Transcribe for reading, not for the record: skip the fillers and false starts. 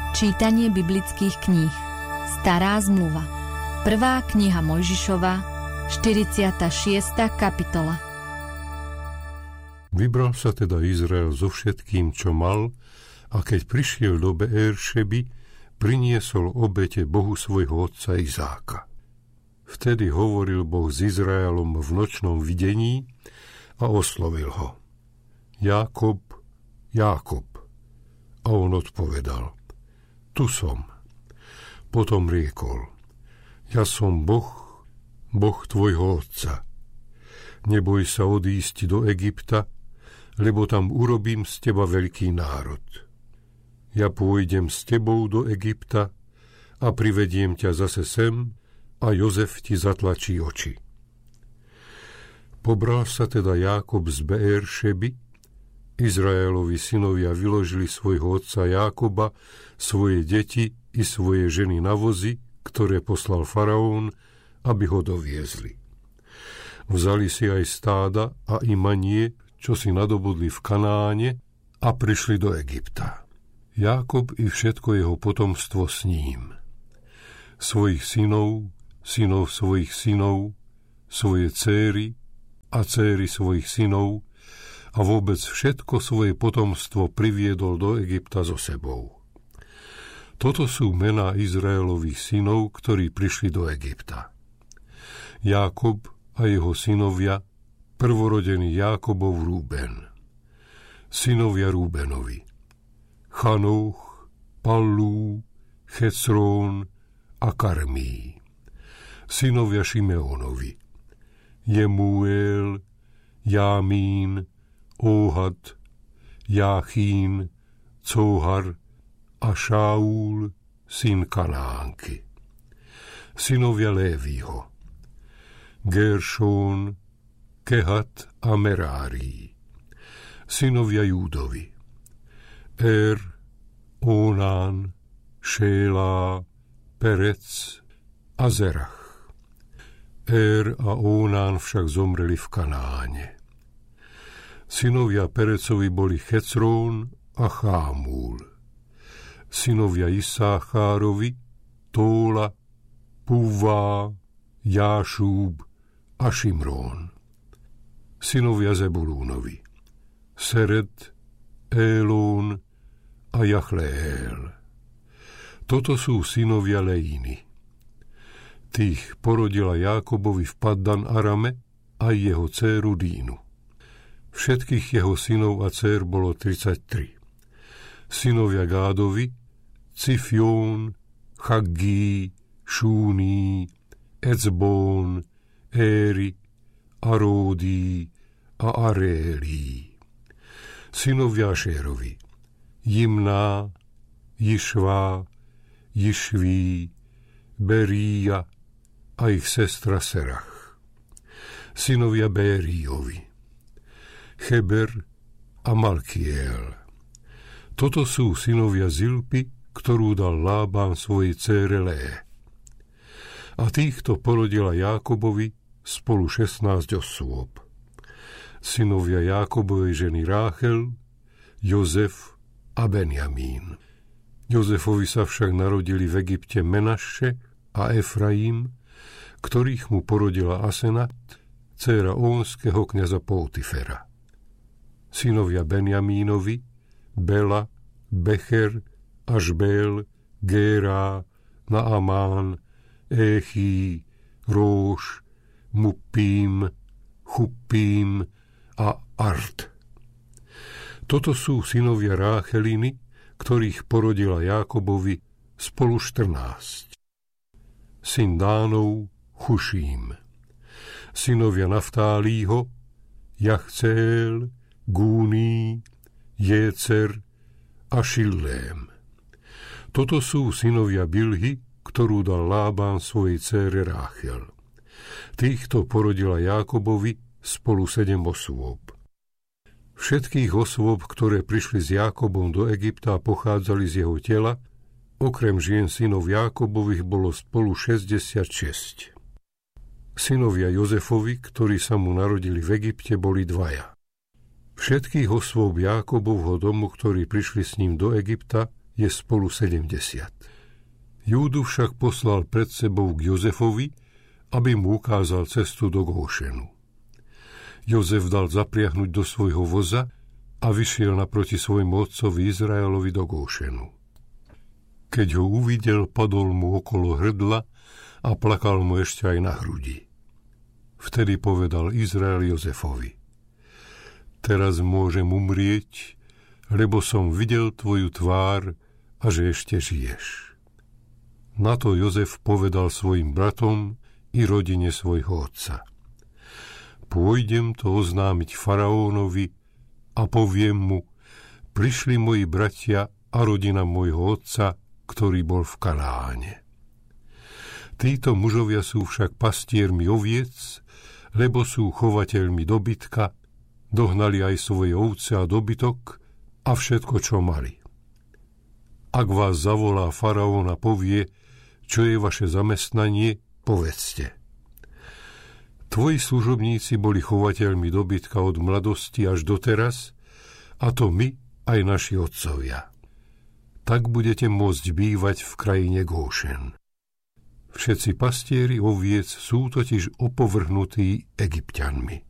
Čítanie biblických kníh. Stará zmluva. 1. kniha Mojžišova, 46. kapitola. Vybral sa teda Izrael so všetkým, čo mal, a keď prišiel do Beeršeby, priniesol obete Bohu svojho otca Izáka. Vtedy hovoril Boh s Izraelom v nočnom videní a oslovil ho. Jákob, Jákob. A on odpovedal, tu som. Potom riekol, ja som Boh, Boh tvojho otca. Neboj sa odísť do Egypta, lebo tam urobím z teba veľký národ. Ja pôjdem s tebou do Egypta a privediem ťa zase sem a Jozef ti zatlačí oči. Pobral sa teda Jákob z Beeršeby, Izraelovi synovia vyložili svojho otca Jákoba, svoje deti i svoje ženy na vozy, ktoré poslal faraón, aby ho doviezli. Vzali si aj stáda a imanie, čo si nadobudli v Kanáne, a prišli do Egypta. Jákob i všetko jeho potomstvo s ním. Svojich synov, synov svojich synov, svoje céry a céry svojich synov a vôbec všetko svoje potomstvo priviedol do Egypta so sebou. Toto sú mená Izraelových synov, ktorí prišli do Egypta. Jákob a jeho synovia, prvorodený Jákobov Rúben. Synovia Rúbenovi: Chanúch, Pallú, Checrón a Karmí. Synovia Šimeónovi: Jemuel, Jámín, Óhad, Jáchín, Cóhar a Šaúl, syn Kanánky. Synovia Lévího: Geršón, Kehat a Merári. Synovia Júdovi: Ónán, Šélá, Perec a Zerach. A Ónán však zomreli v Kanáne. Synovia Perecovi boli Checrón a Chámúl. Synovia Isáchárovi: Tóla, Púvá, Jášúb a Šimrón. Synovia Zebulúnovi: Sered, Élón a Jachléel. Toto sú synovia Leíny. Tých porodila Jákobovi v Paddan Arame a jeho dcéru Dínu. Všetkých jeho synov a dcér bolo 33. Synovia Gádovi: Cifjón, Chaggí, Šúní, Ecbón, Éri, Aródí a Arélí. Synovia Ašérovi: Jimná, Jišvá, Jišví, Beríja a ich sestra Serach. Synovia Béríjovi: Cheber a Malkiel. Toto sú synovia Zilpy, ktorú dal Lában svojej dcére Lé. A týchto porodila Jákobovi spolu 16 osôb. Synovia Jákobovej ženy Ráchel, Jozef a Benjamín. Jozefovi sa však narodili v Egypte Menaše a Efraím, ktorých mu porodila Asenat, dcéra ónskeho kňaza Pótifera. Synovia Benjamínovi: Bela, Becher, Ašbél, Gérá, Naamán, Échí, Róš, Muppím, Chuppím a Ard. Toto sú synovia Rácheliny, ktorých porodila Jákobovi spolu 14. Syn Dánov: Chuším. Synovia Naftálího: Jachcél, Gúní, Jécer a Šillém. Toto sú synovia Bilhy, ktorú dal Lában svojej dcére Ráchel. Týchto porodila Jákobovi spolu 7 osôb. Všetkých osôb, ktoré prišli s Jákobom do Egypta a pochádzali z jeho tela, okrem žien synov Jákobových bolo spolu 66. Synovia Jozefovi, ktorí sa mu narodili v Egypte, boli 2. Všetkých osôb Jákobovho domu, ktorí prišli s ním do Egypta, je spolu 70. Júdu však poslal pred sebou k Jozefovi, aby mu ukázal cestu do Góšenu. Jozef dal zapriahnuť do svojho voza a vyšiel naproti svojmu otcovi Izraelovi do Góšenu. Keď ho uvidel, padol mu okolo hrdla a plakal mu ešte aj na hrudi. Vtedy povedal Izrael Jozefovi: Teraz môžem umrieť, lebo som videl tvoju tvár a že ešte žiješ. Na to Jozef povedal svojim bratom i rodine svojho otca: Pôjdem to oznámiť faraónovi a poviem mu: Prišli moji bratia a rodina môjho otca, ktorý bol v Kanáne. Títo mužovia sú však pastiermi oviec, lebo sú chovateľmi dobytka, dohnali aj svoje ovce a dobytok a všetko, čo mali. Ak vás zavolá faraón a povie, čo je vaše zamestnanie, povedzte: Tvoji služobníci boli chovateľmi dobytka od mladosti až doteraz, a to my aj naši otcovia. Tak budete môcť bývať v krajine Góšen. Všetci pastieri oviec sú totiž opovrhnutí Egypťanmi.